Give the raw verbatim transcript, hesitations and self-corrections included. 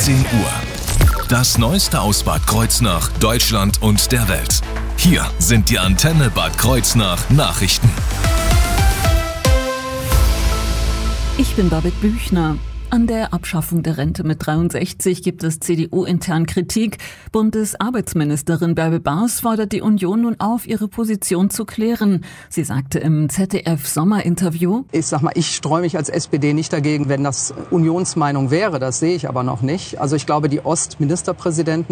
zehn Uhr. Das Neueste aus Bad Kreuznach, Deutschland und der Welt. Hier sind die Antenne Bad Kreuznach Nachrichten. Ich bin Babette Büchner. An der Abschaffung der Rente mit dreiundsechzig gibt es C D U-intern Kritik. Bundesarbeitsministerin Bärbel Baas fordert die Union nun auf, ihre Position zu klären. Sie sagte im Z D F-Sommerinterview: Ich sag mal, ich streue mich als S P D nicht dagegen, wenn das Unionsmeinung wäre. Das sehe ich aber noch nicht. Also ich glaube, die Ostministerpräsidenten